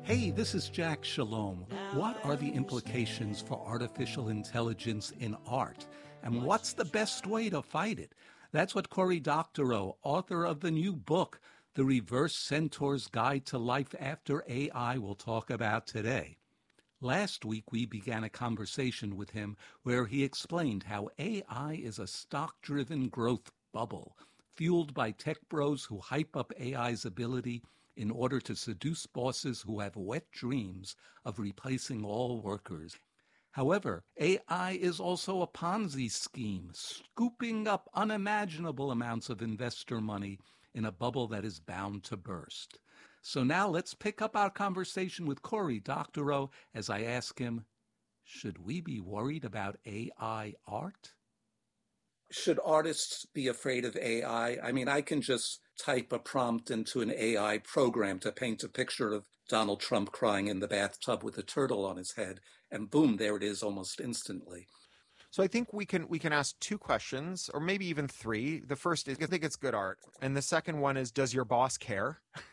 Hey, this is Jack Shalom. What are the implications for artificial intelligence in art? And what's the best way to fight it? That's what Cory Doctorow, author of the new book, The Reverse Centaur's Guide to Life After AI, will talk about today. Last week, we began a conversation with him where he explained how AI is a stock-driven growth bubble, fueled by tech bros who hype up AI's ability in order to seduce bosses who have wet dreams of replacing all workers. However, AI is also a Ponzi scheme, scooping up unimaginable amounts of investor money in a bubble that is bound to burst. So now let's pick up our conversation with Cory Doctorow as I ask him, should we be worried about AI art? Should artists be afraid of AI? I mean, I can just type a prompt into an AI program to paint a picture of Donald Trump crying in the bathtub with a turtle on his head, and boom, there it is almost instantly. So I think we can ask two questions, or maybe even three. The first is, I think it's good art. And the second one is, does your boss care?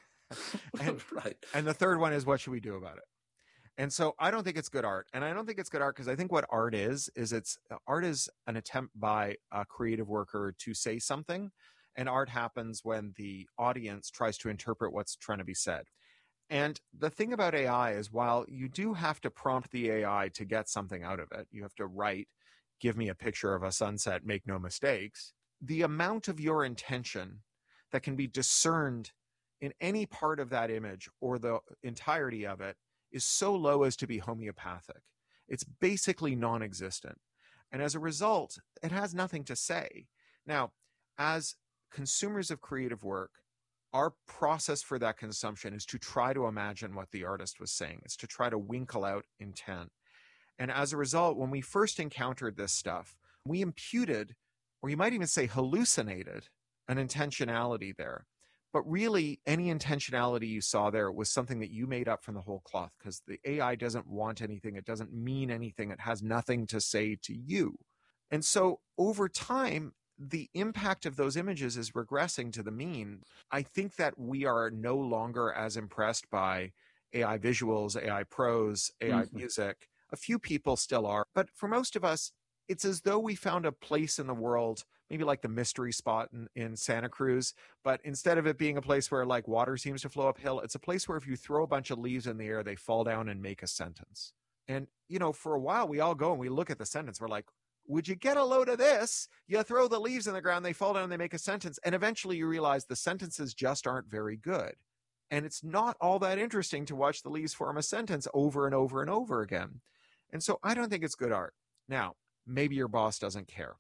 Right. And the third one is, what should we do about it? And so I don't think it's good art. And I don't think it's good art because I think what art is art is an attempt by a creative worker to say something. And art happens when the audience tries to interpret what's trying to be said. And the thing about AI is, while you do have to prompt the AI to get something out of it, you have to write, give me a picture of a sunset, make no mistakes, the amount of your intention that can be discerned in any part of that image or the entirety of it is so low as to be homeopathic. It's basically non-existent. And as a result, it has nothing to say. Now, as consumers of creative work, our process for that consumption is to try to imagine what the artist was saying. It's to try to winkle out intent. And as a result, when we first encountered this stuff, we imputed, or you might even say hallucinated, an intentionality there. But really, any intentionality you saw there was something that you made up from the whole cloth, because the AI doesn't want anything. It doesn't mean anything. It has nothing to say to you. And so over time, the impact of those images is regressing to the mean. I think that we are no longer as impressed by AI visuals, AI prose, AI music. A few people still are. But for most of us, it's as though we found a place in the world, maybe like the mystery spot in Santa Cruz, but instead of it being a place where like water seems to flow uphill, it's a place where if you throw a bunch of leaves in the air, they fall down and make a sentence. And, you know, for a while, we all go and we look at the sentence. We're like, would you get a load of this? You throw the leaves in the ground, they fall down, they make a sentence. And eventually you realize the sentences just aren't very good. And it's not all that interesting to watch the leaves form a sentence over and over and over again. And so I don't think it's good art. Now, maybe your boss doesn't care.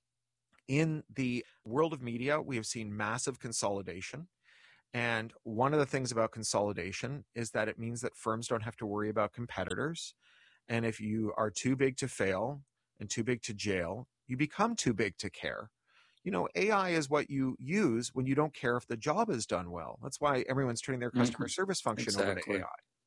In the world of media, we have seen massive consolidation. And one of the things about consolidation is that it means that firms don't have to worry about competitors. And if you are too big to fail and too big to jail, you become too big to care. You know, AI is what you use when you don't care if the job is done well. That's why everyone's turning their customer service function over to AI.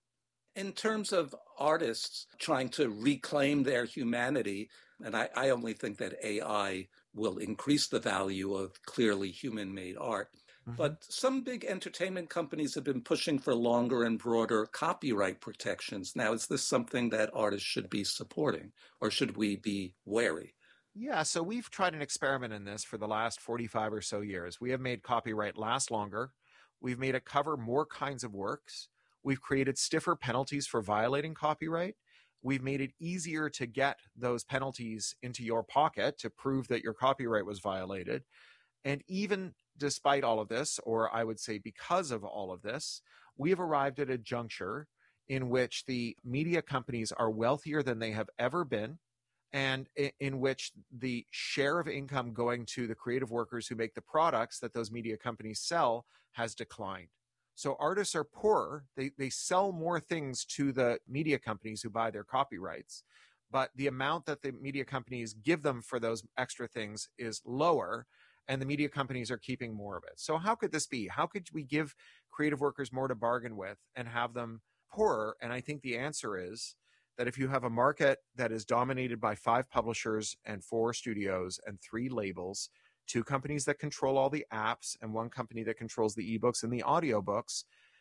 In terms of artists trying to reclaim their humanity, and I only think that AI will increase the value of clearly human-made art, but some big entertainment companies have been pushing for longer and broader copyright protections. Now, is this something that artists should be supporting, or should we be wary? Yeah, so we've tried an experiment in this for the last 45 or so years. We have made copyright last longer. We've made it cover more kinds of works. We've created stiffer penalties for violating copyright. We've made it easier to get those penalties into your pocket to prove that your copyright was violated. And even despite all of this, or I would say because of all of this, we have arrived at a juncture in which the media companies are wealthier than they have ever been, and in which the share of income going to the creative workers who make the products that those media companies sell has declined. So artists are poorer. They sell more things to the media companies who buy their copyrights, but the amount that the media companies give them for those extra things is lower, and the media companies are keeping more of it. So how could this be? How could we give creative workers more to bargain with and have them poorer? And I think the answer is that if you have a market that is dominated by 5 publishers and 4 studios and 3 labels, 2 companies that control all the apps and 1 company that controls the ebooks and the audiobooks,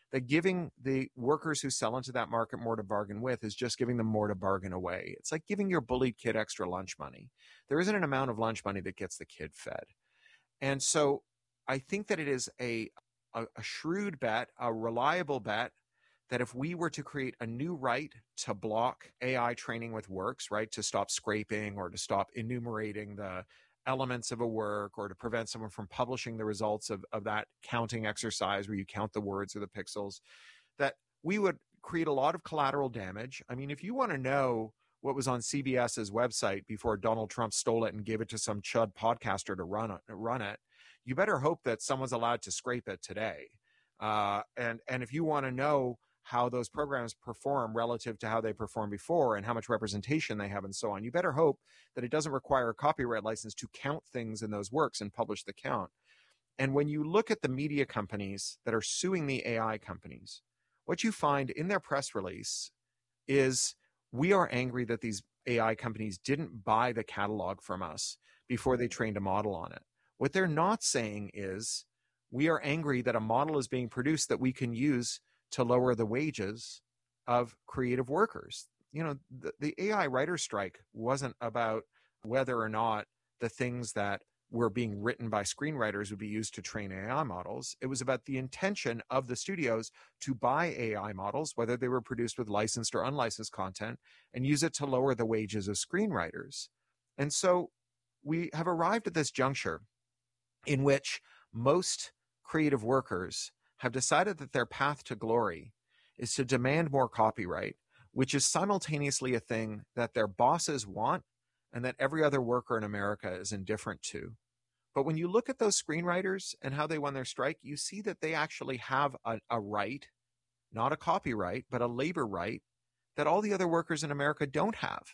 that giving the workers who sell into that market more to bargain with is just giving them more to bargain away. It's like giving your bullied kid extra lunch money. There isn't an amount of lunch money that gets the kid fed. And so I think that it is a shrewd bet, a reliable bet, that if we were to create a new right to block AI training with works, right, to stop scraping or to stop enumerating the elements of a work or to prevent someone from publishing the results of that counting exercise where you count the words or the pixels, that we would create a lot of collateral damage. I mean, if you want to know what was on CBS's website before Donald Trump stole it and gave it to some chud podcaster to run it, you better hope that someone's allowed to scrape it today. And if you want to know how those programs perform relative to how they performed before and how much representation they have and so on, you better hope that it doesn't require a copyright license to count things in those works and publish the count. And when you look at the media companies that are suing the AI companies, what you find in their press release is, we are angry that these AI companies didn't buy the catalog from us before they trained a model on it. What they're not saying is, we are angry that a model is being produced that we can use to lower the wages of creative workers. You know, the AI writer strike wasn't about whether or not the things that were being written by screenwriters would be used to train AI models. It was about the intention of the studios to buy AI models, whether they were produced with licensed or unlicensed content, and use it to lower the wages of screenwriters. And so we have arrived at this juncture in which most creative workers have decided that their path to glory is to demand more copyright, which is simultaneously a thing that their bosses want and that every other worker in America is indifferent to. But when you look at those screenwriters and how they won their strike, you see that they actually have a right, not a copyright, but a labor right that all the other workers in America don't have.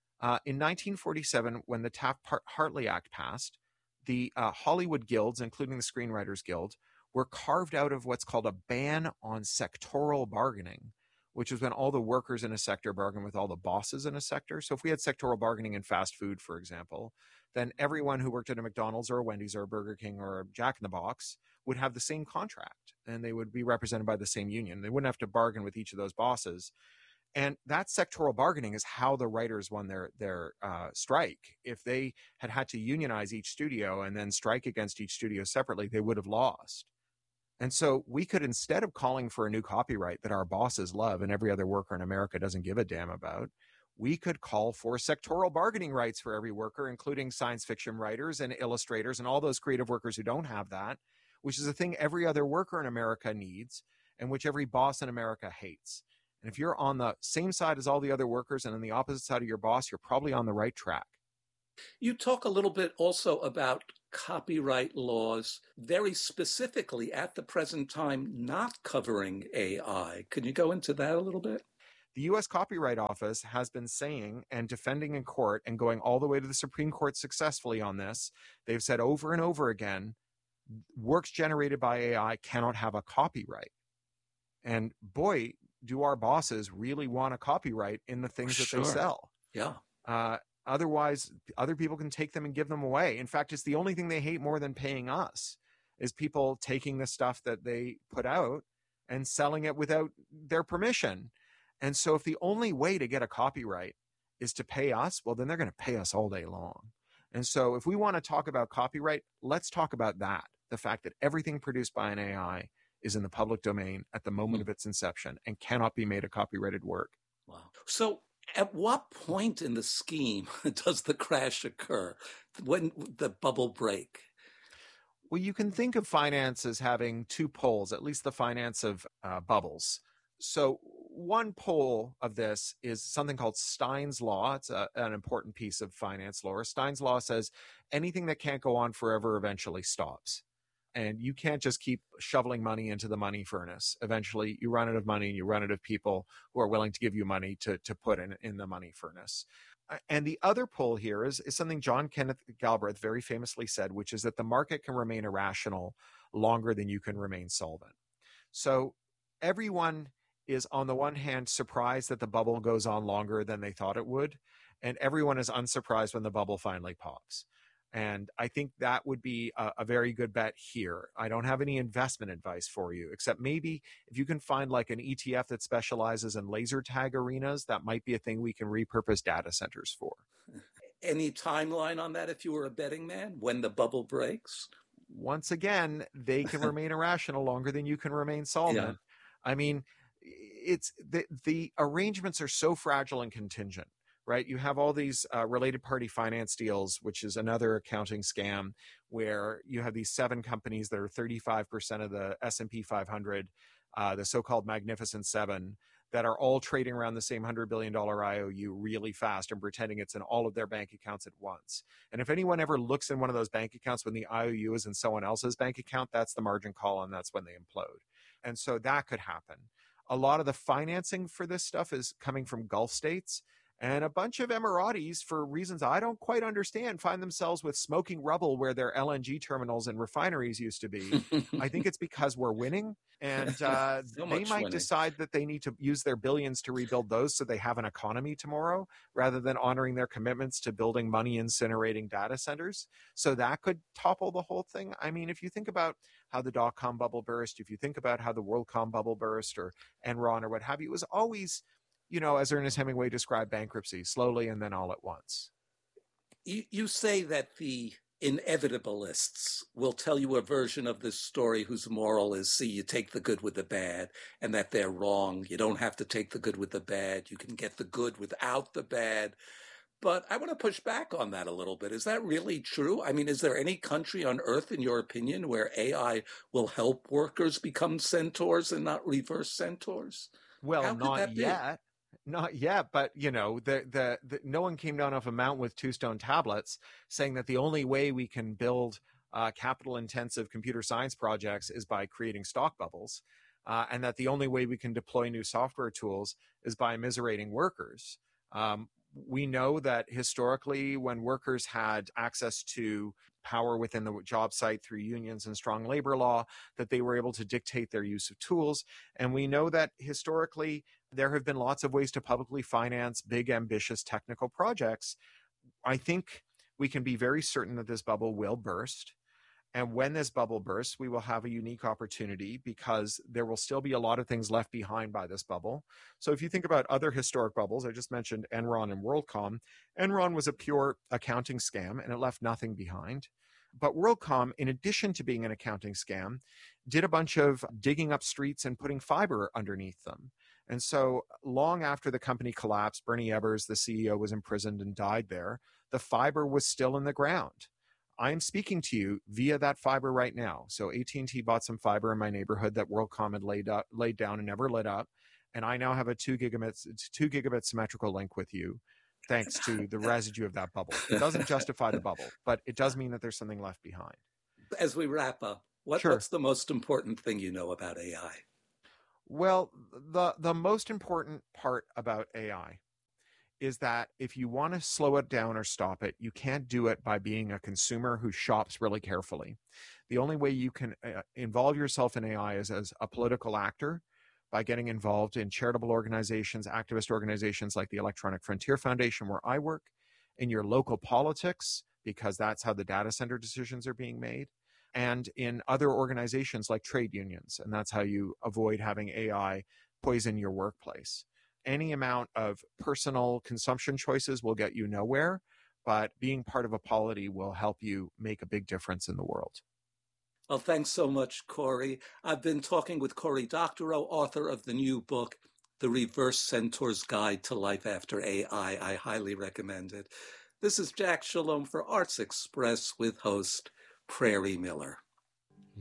In 1947, when the Taft-Hartley Act passed, the Hollywood guilds, including the Screenwriters Guild, were carved out of what's called a ban on sectoral bargaining, which is when all the workers in a sector bargain with all the bosses in a sector. So if we had sectoral bargaining in fast food, for example, then everyone who worked at a McDonald's or a Wendy's or a Burger King or a Jack in the Box would have the same contract, and they would be represented by the same union. They wouldn't have to bargain with each of those bosses. And that sectoral bargaining is how the writers won their strike. If they had to unionize each studio and then strike against each studio separately, they would have lost. And so we could, instead of calling for a new copyright that our bosses love and every other worker in America doesn't give a damn about, we could call for sectoral bargaining rights for every worker, including science fiction writers and illustrators and all those creative workers who don't have that, which is a thing every other worker in America needs and which every boss in America hates. And if you're on the same side as all the other workers and on the opposite side of your boss, you're probably on the right track. You talk a little bit also about copyright laws, very specifically at the present time not covering AI. Can you go into that a little bit? The U.S. Copyright Office has been saying and defending in court and going all the way to the Supreme Court successfully on this. They've said over and over again, works generated by AI cannot have a copyright. And boy, do our bosses really want a copyright in the things that they sell. Yeah. Otherwise, other people can take them and give them away. In fact, it's the only thing they hate more than paying us, is people taking the stuff that they put out and selling it without their permission. And so if the only way to get a copyright is to pay us, well, then they're going to pay us all day long. And so if we want to talk about copyright, let's talk about that. The fact that everything produced by an AI is in the public domain at the moment of its inception and cannot be made a copyrighted work. Wow. So at what point in the scheme does the crash occur? When the bubble break? Well, you can think of finance as having two poles, at least the finance of bubbles. So one pole of this is something called Stein's Law. It's an important piece of finance law. Stein's Law says anything that can't go on forever eventually stops. And you can't just keep shoveling money into the money furnace. Eventually, you run out of money and you run out of people who are willing to give you money to put in the money furnace. And the other pull here is something John Kenneth Galbraith very famously said, which is that the market can remain irrational longer than you can remain solvent. So everyone is, on the one hand, surprised that the bubble goes on longer than they thought it would, and everyone is unsurprised when the bubble finally pops. And I think that would be a very good bet here. I don't have any investment advice for you, except maybe if you can find like an ETF that specializes in laser tag arenas, that might be a thing we can repurpose data centers for. Any timeline on that if you were a betting man, when the bubble breaks? Once again, they can remain irrational longer than you can remain solvent. Yeah. I mean, it's the arrangements are so fragile and contingent, right? You have all these related party finance deals, which is another accounting scam, where you have these 7 companies that are 35% of the S&P 500, the so-called Magnificent Seven, that are all trading around the same $100 billion IOU really fast and pretending it's in all of their bank accounts at once. And if anyone ever looks in one of those bank accounts when the IOU is in someone else's bank account, that's the margin call, and that's when they implode. And so that could happen. A lot of the financing for this stuff is coming from Gulf states. And a bunch of Emiratis, for reasons I don't quite understand, find themselves with smoking rubble where their LNG terminals and refineries used to be. I think it's because we're winning. And they might decide that they need to use their billions to rebuild those so they have an economy tomorrow, rather than honoring their commitments to building money incinerating data centers. So that could topple the whole thing. I mean, if you think about how the dot-com bubble burst, if you think about how the WorldCom bubble burst or Enron or what have you, it was always, you know, as Ernest Hemingway described bankruptcy, slowly and then all at once. You say that the inevitabilists will tell you a version of this story whose moral is, see, you take the good with the bad, and that they're wrong. You don't have to take the good with the bad. You can get the good without the bad. But I want to push back on that a little bit. Is that really true? I mean, is there any country on earth, in your opinion, where AI will help workers become centaurs and not reverse centaurs? Well, not yet. Not yet, but you know, the no one came down off a mountain with 2 stone tablets saying that the only way we can build capital-intensive computer science projects is by creating stock bubbles, and that the only way we can deploy new software tools is by immiserating workers. We know that historically, when workers had access to power within the job site through unions and strong labor law, that they were able to dictate their use of tools. And we know that historically, there have been lots of ways to publicly finance big, ambitious technical projects. I think we can be very certain that this bubble will burst. And when this bubble bursts, we will have a unique opportunity because there will still be a lot of things left behind by this bubble. So if you think about other historic bubbles, I just mentioned Enron and WorldCom. Enron was a pure accounting scam and it left nothing behind. But WorldCom, in addition to being an accounting scam, did a bunch of digging up streets and putting fiber underneath them. And so long after the company collapsed, Bernie Ebbers, the CEO, was imprisoned and died there. The fiber was still in the ground. I am speaking to you via that fiber right now. So AT&T bought some fiber in my neighborhood that WorldCom had laid down and never lit up. And I now have a 2 gigabit symmetrical link with you, thanks to the residue of that bubble. It doesn't justify the bubble, but it does mean that there's something left behind. As we wrap up, what's the most important thing you know about AI? Well, the most important part about AI is that if you want to slow it down or stop it, you can't do it by being a consumer who shops really carefully. The only way you can involve yourself in AI is as a political actor, by getting involved in charitable organizations, activist organizations like the Electronic Frontier Foundation, where I work, in your local politics, because that's how the data center decisions are being made, and in other organizations like trade unions. And that's how you avoid having AI poison your workplace. Any amount of personal consumption choices will get you nowhere, but being part of a polity will help you make a big difference in the world. Well, thanks so much, Cory. I've been talking with Cory Doctorow, author of the new book, The Reverse Centaur's Guide to Life After AI. I highly recommend it. This is Jack Shalom for Arts Express with host Prairie Miller.